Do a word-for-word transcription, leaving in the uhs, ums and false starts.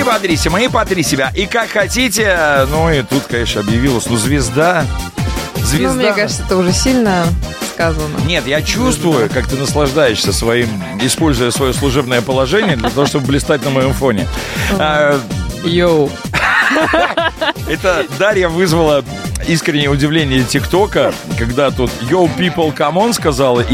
Прибодрись, и потри себя. И как хотите. Ну и тут, конечно, объявилась, ну, звезда. Звезда. Ну, мне кажется, это уже сильно сказано. Нет, я чувствую, как ты наслаждаешься своим, используя свое служебное положение для того, чтобы блистать на моем фоне. Йоу. Это Дарья вызвала искреннее удивление ТикТока, когда тут «Yo, people, come on» сказала,